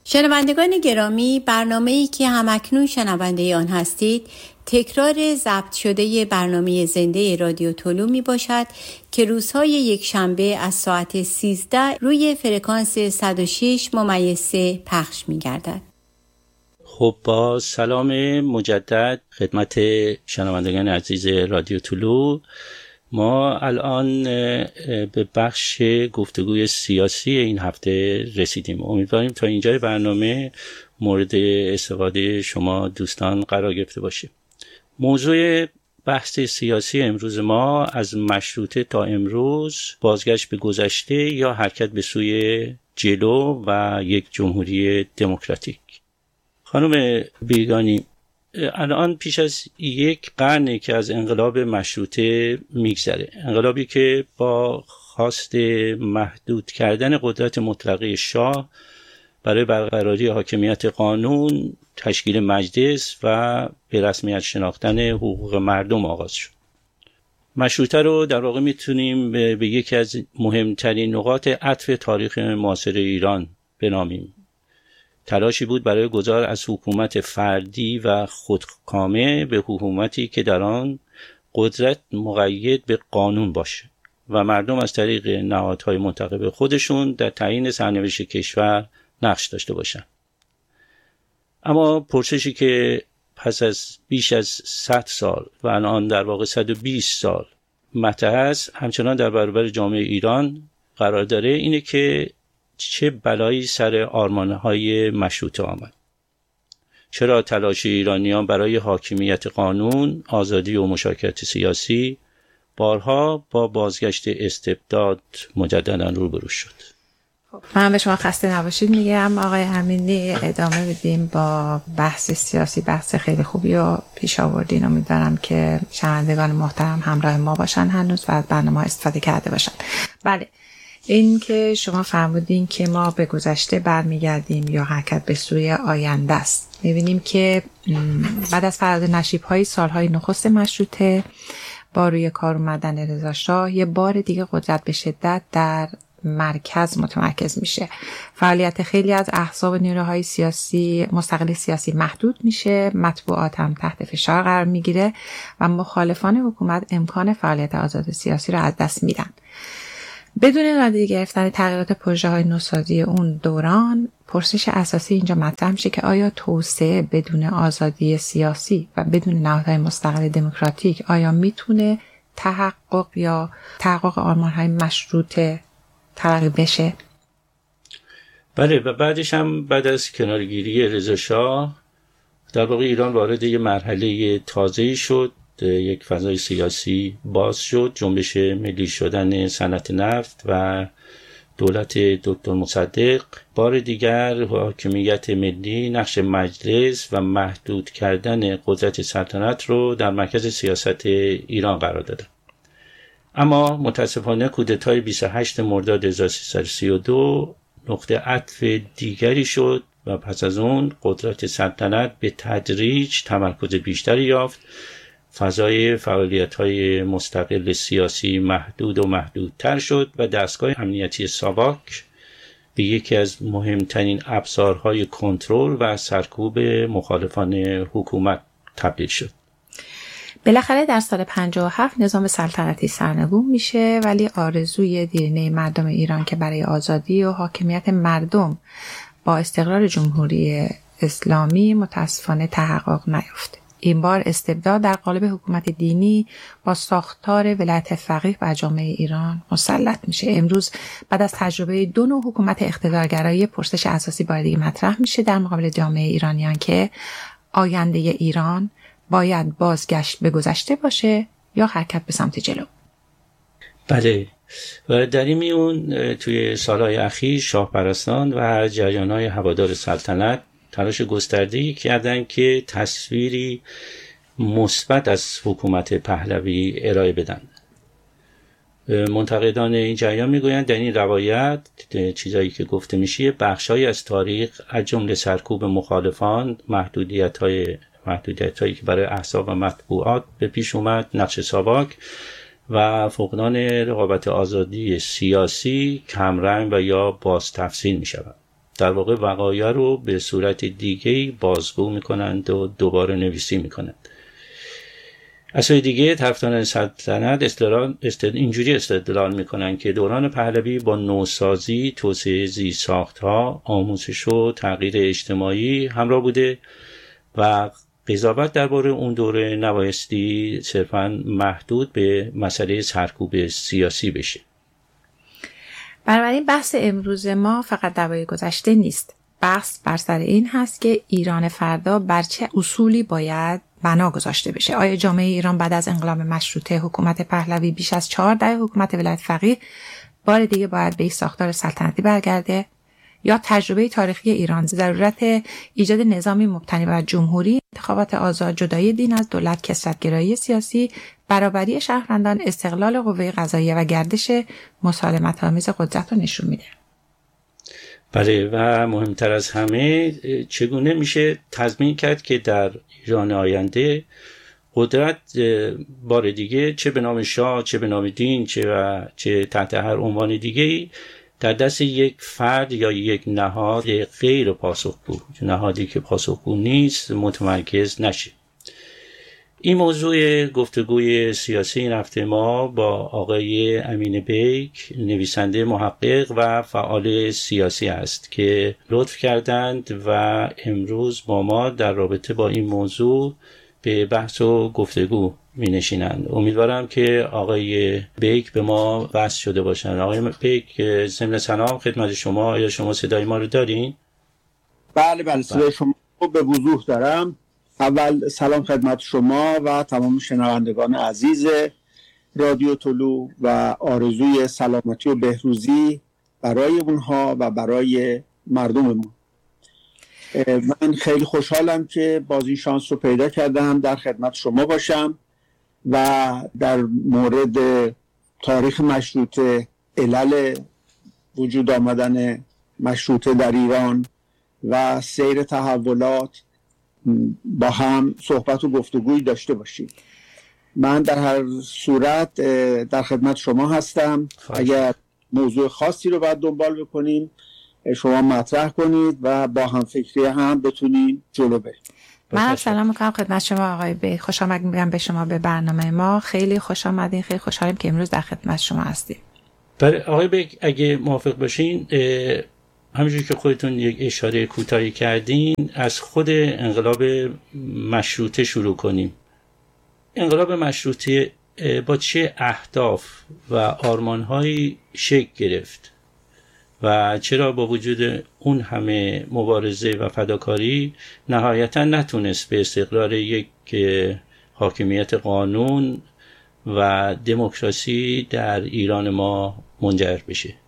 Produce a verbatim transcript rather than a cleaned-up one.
شنوندگان گرامی، برنامه‌ای که همکنون شنونده آن هستید تکرار ضبط شده برنامه زنده رادیو طلو می باشد که روزهای یک شنبه از ساعت سیزده روی فرکانس صد و شش ممیز سه پخش می گردد. خب با سلام مجدد خدمت شنوندگان عزیز رادیو طلو، ما الان به بخش گفتگوی سیاسی این هفته رسیدیم. امیدواریم تا اینجای برنامه مورد استفاده شما دوستان قرار گرفته باشه. موضوع بحث سیاسی امروز ما از مشروطه تا امروز، بازگشت به گذشته یا حرکت به سوی جلو و یک جمهوری دموکراتیک. خانم بیگانی، الان پیش از یک قرنه که از انقلاب مشروطه میگذره، انقلابی که با خواست محدود کردن قدرت مطلقه شاه برای برقراری حاکمیت قانون، تشکیل مجلس و به رسمیت شناختن حقوق مردم آغاز شد. مشروطه رو در واقع میتونیم به, به یکی از مهمترین نقاط عطف تاریخ معاصر ایران بنامیم. تلاشی بود برای گذار از حکومت فردی و خودکامه به حکومتی که در آن قدرت مقید به قانون باشه و مردم از طریق نهادهای منتخب خودشون در تعیین سرنوشت کشور نقش داشته باشن. اما پرسشی که پس از بیش از صد سال و الان در واقع صد و بیست سال مطرح است، همچنان در برابر جامعه ایران قرار داره، اینه که چه بلایی سر آرمانهای مشروطه آمد؟ چرا تلاش ایرانیان برای حاکمیت قانون، آزادی و مشارکت سیاسی بارها با بازگشت استبداد مجددا روبرو شد؟ من به شما خسته نباشید میگم آقای امینی. ادامه بدیم با بحث سیاسی. بحث خیلی خوبی رو پیش آوردین. امیدوارم که شنوندگان محترم همراه ما باشن هنوز و از برنامه استفاده کرده باشن. بله، این که شما فرمودین که ما به گذشته برمیگردیم یا حرکت به سوی آینده است، میبینیم که بعد از فراز نشیب‌های سالهای نخست مشروطه با روی کار اومدن رضا شاه، یه بار دیگه قدرت به شدت در مرکز متمرکز میشه. فعالیت خیلی از احزاب و نیروهای سیاسی مستقل سیاسی محدود میشه، مطبوعات هم تحت فشار قرار میگیره و مخالفان حکومت امکان فعالیت آزاد سیاسی رو از دست میدن. بدون نادیده گرفتن تغییرات پروژه های نوسازی اون دوران، پرسش اساسی اینجا مطرح میشه که آیا توسعه بدون آزادی سیاسی و بدون نهادهای مستقل دموکراتیک آیا میتونه تحقق یا تحقق آرمان‌های مشروطه تلقی بشه؟ بله، و بعدش هم بعد از کنارگیری رضا شاه در واقع ایران وارد یک مرحله تازه‌ای شد. یک فضای سیاسی باز شد، جنبش ملی شدن صنعت نفت و دولت دکتر مصدق. بار دیگر حاکمیت ملی، نقش مجلس و محدود کردن قدرت سلطنت رو در مرکز سیاست ایران قرار دادند. اما متاسفانه کودتای بیست و هشتم مرداد هزار و سیصد و سی و دو نقطه عطف دیگری شد و پس از اون قدرت سلطنت به تدریج تمرکز بیشتری یافت. فضای فعالیت‌های مستقل سیاسی محدود و محدودتر شد و دستگاه امنیتی ساواک به یکی از مهمترین ابزارهای کنترل و سرکوب مخالفان حکومت تبدیل شد. بالاخره در سال پنجاه و هفت نظام سلطنتی سرنگون میشه، ولی آرزوی دیرینه مردم ایران که برای آزادی و حاکمیت مردم با استقرار جمهوری اسلامی متاسفانه تحقق نیافت. این بار استبداد در قالب حکومت دینی با ساختار ولایت فقیه بر جامعه ایران مسلط میشه. امروز بعد از تجربه دو نوع حکومت اقتدارگرایی، پرسش اساسی بار دیگه مطرح میشه در مقابل جامعه ایرانیان که آینده ایران باید بازگشت به گذشته باشه یا حرکت به سمت جلو. بله، و در این میون توی سالهای اخیر شاه پرستان و جریان‌های هوادار سلطنت تلاش گسترده‌ای کردن که تصویری مثبت از حکومت پهلوی ارائه بدن. منتقدان این جریان میگویند در این روایت چیزایی که گفته میشه بخشایی از تاریخ از جمله سرکوب مخالفان، محدودیت‌های محدودیت‌هایی که برای احزاب و مطبوعات به پیش اومد، نقش ساواک و فقدان رقابت آزادی سیاسی کمرنگ و یا باز تفصیل می‌شود. در واقع وقایع رو به صورت دیگه بازگو میکنند و دوباره نویسی میکنند. از سوی دیگه طرفداران سلطنت استدلال استد... اینجوری استدلال میکنن که دوران پهلوی با نوسازی، توسعه زیرساخت‌ها، آموزش و تغییر اجتماعی همراه بوده و قضاوت درباره اون دوره نبایستی صرفاً محدود به مسئله سرکوب سیاسی بشه. بنابراین بحث امروز ما فقط درباره گذشته نیست. بحث بر سر این هست که ایران فردا بر چه اصولی باید بنا گذاشته بشه. آیا جامعه ایران بعد از انقلاب مشروطه، حکومت پهلوی، بیش از چهار دهه حکومت ولایت فقیه بار دیگه باید به یک ساختار سلطنتی برگرده؟ یا تجربه تاریخی ایران ضرورت ایجاد نظامی مبتنی بر جمهوری، انتخابات آزاد، جدایی دین از دولت، کثرت‌گرایی سیاسی، برابری شهروندان، استقلال قوه قضاییه و گردش مسالمت‌آمیز قدرت رو نشون میده؟ بله، و مهمتر از همه چگونه میشه تضمین کرد که در ایران آینده قدرت بار دیگه چه به نام شاه، چه به نام دین، چه و چه تحت هر عنوان دیگه‌ای در دست یک فرد یا یک نهاد غیر پاسخگو، نهادی که پاسخگو نیست، متمرکز نشه. این موضوع گفتگوی سیاسی این هفته ما با آقای امین بیک، نویسنده، محقق و فعال سیاسی است که لطف کردند و امروز با ما در رابطه با این موضوع به بحث و گفتگو می نشینند. امیدوارم که آقای بیک به ما وصل شده باشند. آقای بیک، ضمن سلام خدمت شما. آیا شما صدای ما رو دارین؟ بله بله، صدای شما رو به وضوح دارم. اول سلام خدمت شما و تمام شنوندگان عزیز رادیو طلوع و آرزوی سلامتی و بهروزی برای اونها و برای مردممون. من خیلی خوشحالم که باز این شانس رو پیدا کردم در خدمت شما باشم و در مورد تاریخ مشروطه، علل وجود آمدن مشروطه در ایران و سیر تحولات با هم صحبت و گفتگوی داشته باشیم. من در هر صورت در خدمت شما هستم. اگر موضوع خاصی رو باید دنبال بکنیم شما مطرح کنید و با هم فکری هم بتونیم جلو بریم. من سلام میکنم خدمت شما آقای بیک. خوش آمد میگم به شما به برنامه ما. خیلی خوش آمدین، خیلی خوشحالیم که امروز در خدمت شما هستیم. برای آقای بیک اگه موافق باشین، همونجوری که خودتون یک اشاره کوتاهی کردین، از خود انقلاب مشروطه شروع کنیم. انقلاب مشروطه با چه اهداف و آرمان‌هایی شکل گرفت و چرا با وجود اون همه مبارزه و فداکاری نهایتاً نتونست به استقرار یک حاکمیت قانون و دموکراسی در ایران ما منجر بشه؟